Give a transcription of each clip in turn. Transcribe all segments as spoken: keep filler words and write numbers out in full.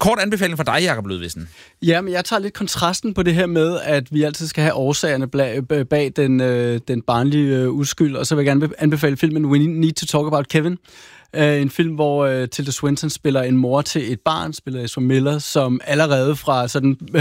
kort anbefaling for dig, Jakob Ludvigsen. Ja, men jeg tager lidt kontrasten på det her med, at vi altid skal have årsagerne bag den, øh, den barnlige øh, uskyld, og så vil jeg gerne anbefale filmen We Need to Talk About Kevin. Uh, en film, hvor uh, Tilda Swinton spiller en mor til et barn, spiller Ezra Miller, som allerede fra sådan uh,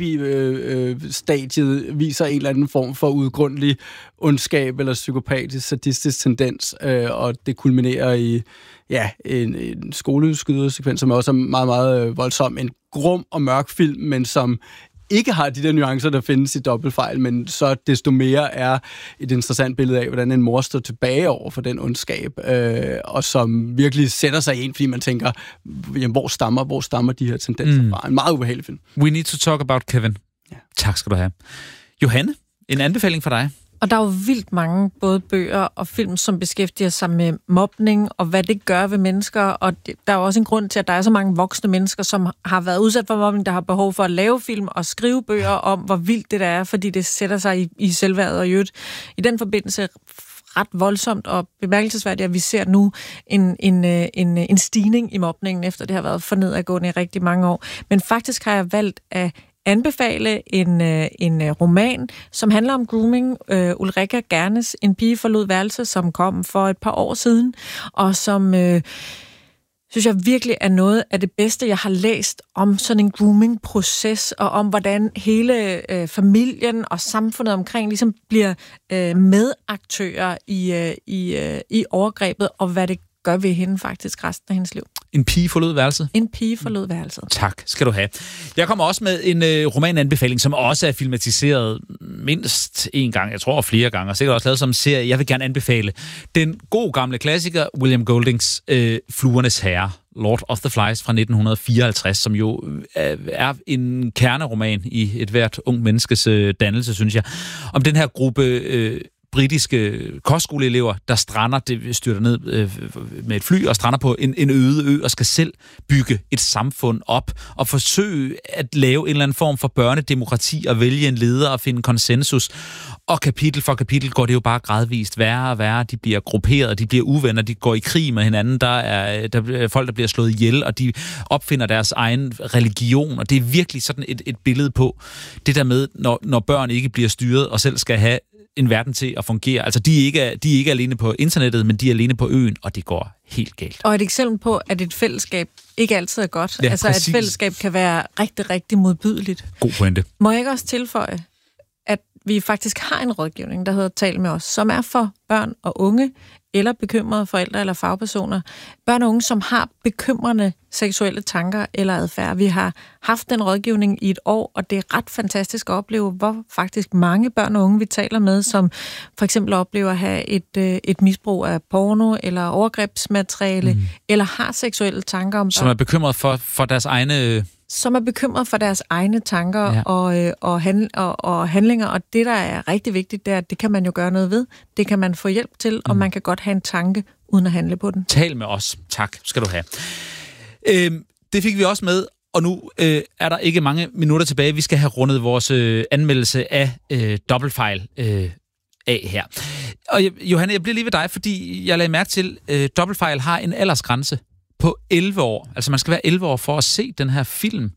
baby-stadiet uh, uh, viser en eller anden form for udgrundelig ondskab eller psykopatisk, sadistisk tendens, uh, og det kulminerer i ja, en, en skoleskydersekvens, som er også meget, meget uh, voldsom. En grum og mørk film, men som ikke har de der nuancer, der findes i Dobbeltfejl, men så desto mere er et interessant billede af, hvordan en mor står tilbage over for den ondskab, øh, og som virkelig sætter sig i en, fordi man tænker, jamen, hvor stammer, hvor stammer de her tendenser mm. fra? En meget ubehagelig film. We Need to Talk About Kevin. Ja. Tak skal du have. Johanne, en anbefaling for dig? Og der er jo vildt mange både bøger og film, som beskæftiger sig med mobning og hvad det gør ved mennesker. Og det, der er jo også en grund til, at der er så mange voksne mennesker, som har været udsat for mobning, der har behov for at lave film og skrive bøger om, hvor vildt det der er, fordi det sætter sig i, i selvværdet og i øvrigt. I den forbindelse ret voldsomt og bemærkelsesværdigt, at vi ser nu en, en, en, en stigning i mobningen, efter det har været for nedadgående i rigtig mange år. Men faktisk har jeg valgt at anbefale en, en roman, som handler om grooming. Uh, Ulrika Gernes, En pige forlod værelse, som kom for et par år siden, og som uh, synes jeg virkelig er noget af det bedste, jeg har læst om sådan en grooming-proces, og om hvordan hele uh, familien og samfundet omkring ligesom bliver uh, medaktører i, uh, i, uh, i overgrebet, og hvad det gør ved hende faktisk resten af hendes liv. En pige forlod værelset? En pige forlod værelset. Tak skal du have. Jeg kommer også med en øh, romananbefaling, som også er filmatiseret mindst en gang, jeg tror flere gange, og sikkert også lavet som serie. Jeg vil gerne anbefale den gode gamle klassiker, William Goldings øh, Fluernes Herre, Lord of the Flies fra nitten fireoghalvtreds, som jo er en kerneroman i et hvert ung menneskes øh, dannelse, synes jeg. Om den her gruppe øh, britiske kostskoleelever, der strander, det styrter ned øh, med et fly og strander på en, en øde ø og skal selv bygge et samfund op og forsøge at lave en eller anden form for børnedemokrati og vælge en leder og finde konsensus. Og kapitel for kapitel går det jo bare gradvist værre og værre. De bliver grupperet, de bliver uvenner, de går i krig med hinanden. Der er, der er folk, der bliver slået ihjel, og de opfinder deres egen religion. Og det er virkelig sådan et, et billede på det der med, når, når børn ikke bliver styret og selv skal have en verden til at fungere. Altså, de er, ikke, de er ikke alene på internettet, men de er alene på øen, og det går helt galt. Og et eksempel på, at et fællesskab ikke altid er godt. Ja, altså, præcis. at et fællesskab kan være rigtig, rigtig modbydeligt. God pointe. Må jeg ikke også tilføje, at vi faktisk har en rådgivning, der hedder Tal med os, som er for børn og unge, eller bekymrede forældre eller fagpersoner. Børn og unge, som har bekymrende seksuelle tanker eller adfærd. Vi har haft den rådgivning i et år, og det er ret fantastisk at opleve, hvor faktisk mange børn og unge, vi taler med, som for eksempel oplever at have et, et misbrug af porno eller overgrebsmateriale, mm. eller har seksuelle tanker om børn. Som er bekymret for, for deres egne... Som er bekymret for deres egne tanker ja. og, og, handl- og, og handlinger, og det, der er rigtig vigtigt, det er, at det kan man jo gøre noget ved. Det kan man få hjælp til, mm. og man kan godt have en tanke, uden at handle på den. Tal med os. Tak skal du have. Øhm, det fik vi også med, og nu øh, er der ikke mange minutter tilbage. Vi skal have rundet vores øh, anmeldelse af øh, Dobbeltfejl øh, af her. Og Johanne, jeg bliver lige ved dig, fordi jeg lagde mærke til, at øh, Dobbeltfejl har en aldersgrænse på elleve år. Altså, man skal være elleve år for at se den her film.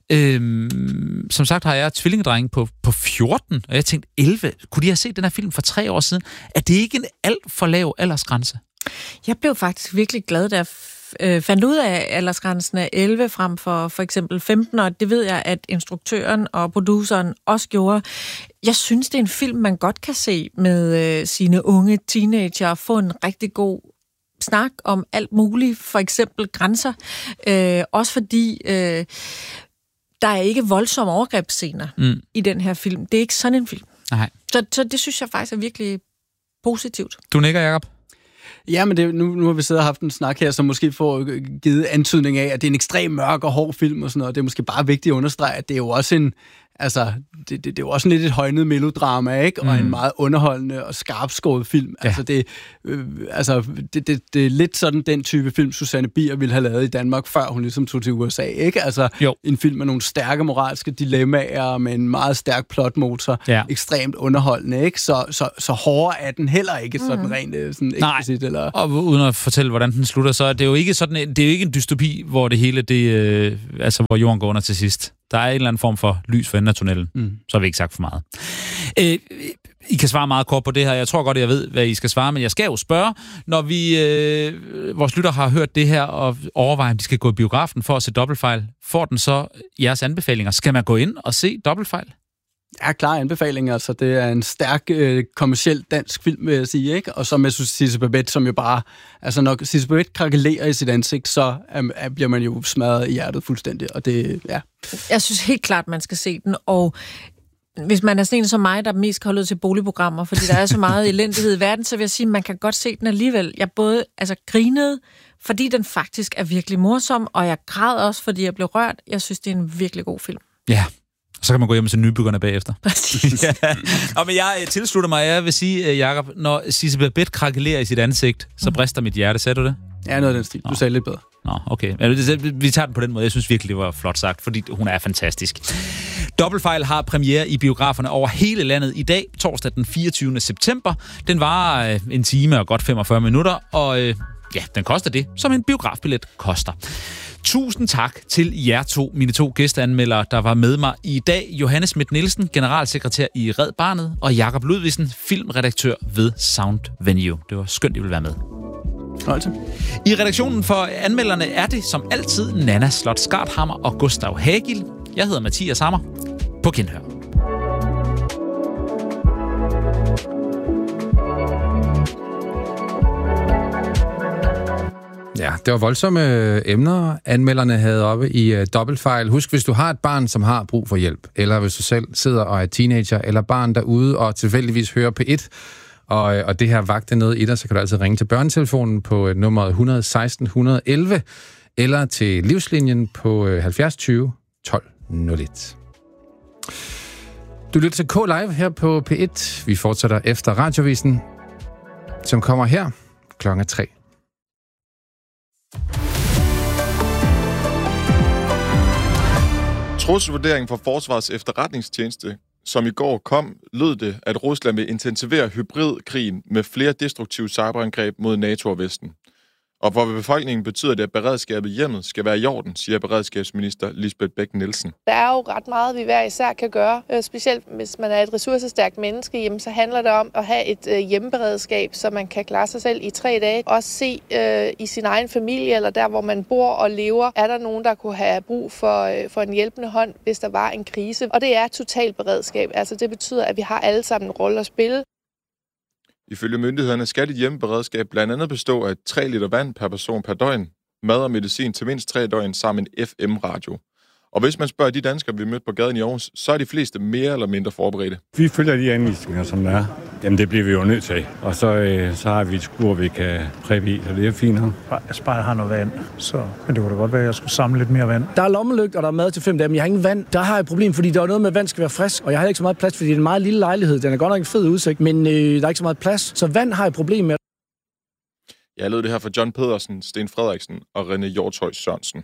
Øhm, som sagt har jeg tvillingedreng på, på fjorten, og jeg tænkte, elleve? Kunne de have set den her film for tre år siden? Er det ikke en alt for lav aldersgrænse? Jeg blev faktisk virkelig glad, da jeg øh, fandt ud af, at aldersgrænsen er elleve frem for for eksempel femten, og det ved jeg, at instruktøren og produceren også gjorde. Jeg synes, det er en film, man godt kan se med øh, sine unge teenager og få en rigtig god snak om alt muligt, for eksempel grænser. Øh, også fordi øh, der er ikke voldsomme overgrebsscener mm. i den her film. Det er ikke sådan en film. Nej. Så, så det synes jeg faktisk er virkelig positivt. Du nikker, Jacob? Ja, men det, nu, nu har vi siddet og haft en snak her, som måske får givet antydning af, at det er en ekstrem mørk og hård film og sådan noget. Det er måske bare vigtigt at understrege, at det er jo også en... altså, det, det, det er jo også lidt et højnet melodrama, ikke? Og mm. en meget underholdende og skarpskåret film. Ja. Altså, det, øh, altså det, det, det er lidt sådan den type film, Susanne Bier ville have lavet i Danmark, før hun ligesom tog til U S A, ikke? Altså, jo. En film med nogle stærke moralske dilemmaer, med en meget stærk plotmotor, ja. Ekstremt underholdende, ikke? Så, så, så hårdere er den heller ikke sådan mm. rent sådan eksplicit. Eller... og uden at fortælle, hvordan den slutter, så er det jo ikke sådan, det er jo ikke en dystopi, hvor det hele, det, øh, altså hvor jorden går under til sidst. Der er en eller anden form for lys for enden af tunnelen. Mm. Så har vi ikke sagt for meget. Øh, I kan svare meget kort på det her. Jeg tror godt, at jeg ved, hvad I skal svare, men jeg skal jo spørge, når vi, øh, vores lytter har hørt det her og overvejer, om de skal gå i biografen for at se Dobbeltfejl. Får den så jeres anbefalinger? Skal man gå ind og se Dobbeltfejl? Ja, klare anbefalinger. Altså, det er en stærk øh, kommerciel dansk film, vil jeg sige, ikke? Og så med Sidse Babett, som jo bare... Altså, når Sidse Babett krakelerer i sit ansigt, så er, bliver man jo smadret i hjertet fuldstændig, og det... ja. Jeg synes helt klart, man skal se den, og hvis man er sådan en som mig, der mest kan holde ud til boligprogrammer, fordi der er så meget elendighed i verden, så vil jeg sige, at man kan godt se den alligevel. Jeg både altså, grinede, fordi den faktisk er virkelig morsom, og jeg græd også, fordi jeg blev rørt. Jeg synes, det er en virkelig god film. Ja. Så kan man gå hjem til nybyggerne bagefter. Præcis. Ja. Og men jeg tilslutter mig, jeg vil sige, Jacob, når Sidse Babett krakelerer i sit ansigt, så brister mit hjerte. Sagde du det? Ja, noget af den stil. Du sagde lidt bedre. Nå, okay. Vi tager den på den måde. Jeg synes virkelig, det var flot sagt, fordi hun er fantastisk. Dobbeltfejl har premiere i biograferne over hele landet i dag, torsdag den fireogtyvende september. Den varer øh, en time og godt femogfyrre minutter, og øh, ja, den koster det, som en biografbillet koster. Tusind tak til jer to, mine to gæsteanmeldere, der var med mig i dag. Johannes Schmidt Nielsen, generalsekretær i Red Barnet, og Jakob Ludvigsen, filmredaktør ved Sound Venue. Det var skønt, I ville være med. Altså. I redaktionen for anmelderne er det som altid Nana Slot Skarthammer og Gustav Hagil. Jeg hedder Mathias Hammer. På genhør. Ja, det var voldsomme emner, anmelderne havde oppe i uh, Dobbeltfejl. Husk, hvis du har et barn, som har brug for hjælp, eller hvis du selv sidder og er teenager, eller barn derude og tilfældigvis hører P et, og, og det her vagter noget i dig, så kan du altid ringe til børnetelefonen på uh, nummeret et hundrede og seksten et hundrede og elleve, eller til Livslinjen på uh, halvfjerds tyve tolv nul et. Du lytter til K-Live her på P et. Vi fortsætter efter Radiovisen, som kommer her klokken tre. Trusselsvurderingen fra Forsvarets Efterretningstjeneste, som i går kom, lød det, at Rusland vil intensivere hybridkrigen med flere destruktive cyberangreb mod NATO og Vesten. Og for befolkningen betyder det, at beredskabet i hjemmet skal være i orden, siger beredskabsminister Lisbeth Bech-Nielsen. Der er jo ret meget, vi hver især kan gøre. Specielt hvis man er et ressourcestærkt menneske, jamen, så handler det om at have et hjemmeberedskab, så man kan klare sig selv i tre dage. Også se øh, i sin egen familie, eller der, hvor man bor og lever, er der nogen, der kunne have brug for, øh, for en hjælpende hånd, hvis der var en krise. Og det er totalberedskab. Altså det betyder, at vi har alle sammen en rolle at spille. Ifølge myndighederne skal dit hjemmeberedskab blandt andet bestå af tre liter vand per person per døgn, mad og medicin til mindst tre døgn sammen en F M-radio. Og hvis man spørger de danskere, vi mødte på gaden i Aarhus, så er de fleste mere eller mindre forberedte. Vi følger de anvisninger, som der er. Jamen, det bliver vi jo nødt til. Og så, øh, så har vi et skur, vi kan præppe i, så det er fint. Jeg bare har noget vand, så men det kunne da godt være, at jeg skulle samle lidt mere vand. Der er lommelygt, og der er mad til fem dage, men jeg har ingen vand. Der har jeg et problem, fordi der er noget med, at vand skal være frisk, og jeg har ikke så meget plads, fordi det er en meget lille lejlighed. Den er godt nok en fed udsigt, men øh, der er ikke så meget plads, så vand har jeg et problem med. Jeg lød det her fra John Pedersen, Sten Frederiksen og René Hjortøj Sørensen.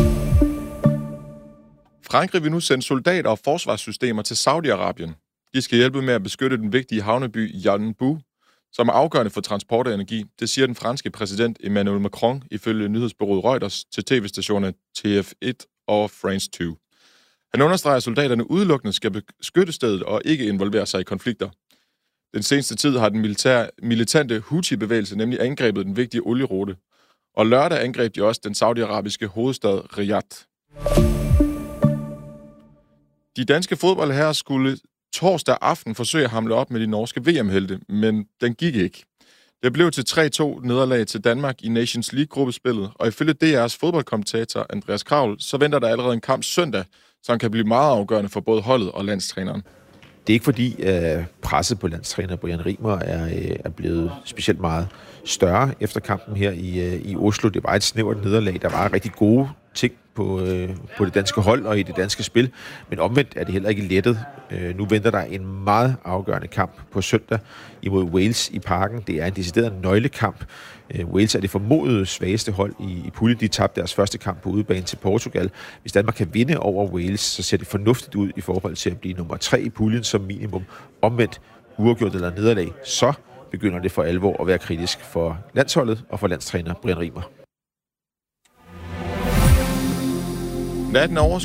Frankrig vil nu sende soldater og forsvarssystemer til Saudi-Arabien. De skal hjælpe med at beskytte den vigtige havneby Yanbu, som er afgørende for transport og energi. Det siger den franske præsident Emmanuel Macron ifølge nyhedsbureauet Reuters til tv-stationerne T F et og France to. Han understreger, at soldaterne udelukkende skal beskytte stedet og ikke involvere sig i konflikter. Den seneste tid har den militære, militante Houthi-bevægelse nemlig angrebet den vigtige olierute. Og lørdag angreb de også den saudiarabiske hovedstad Riyadh. De danske fodboldherrer skulle torsdag aften forsøge at hamle op med de norske V M-helte, men den gik ikke. Det blev til tre to nederlag til Danmark i Nations League-gruppespillet, og ifølge D R's fodboldkommentator Andreas Kravl, så venter der allerede en kamp søndag, som kan blive meget afgørende for både holdet og landstræneren. Det er ikke fordi uh, presset på landstræner Brian Rimer er, uh, er blevet specielt meget større efter kampen her i, uh, i Oslo. Det var et snævert nederlag. Der var rigtig gode ting på, øh, på det danske hold og i det danske spil, men omvendt er det heller ikke lettet. Øh, nu venter der en meget afgørende kamp på søndag imod Wales i Parken. Det er en decideret nøglekamp. Øh, Wales er det formodede svageste hold i, i puljen. De tabte deres første kamp på udebane til Portugal. Hvis Danmark kan vinde over Wales, så ser det fornuftigt ud i forhold til at blive nummer tre i puljen som minimum. Omvendt uafgjort eller nederlag, så begynder det for alvor at være kritisk for landsholdet og for landstræner Brian Rimer. Natten over